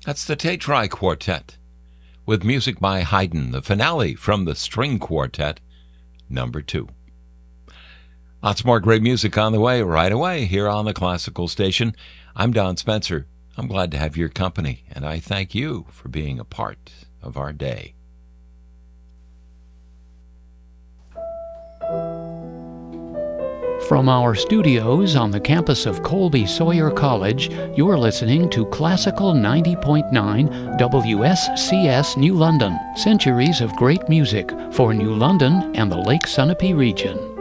That's the Tetrai Quartet, with music by Haydn, the finale from the String Quartet, number 2. Lots more great music on the way right away here on the Classical Station. I'm Don Spencer. I'm glad to have your company, and I thank you for being a part of our day. From our studios on the campus of Colby Sawyer College, you're listening to Classical 90.9 WSCS New London. Centuries of great music for New London and the Lake Sunapee region.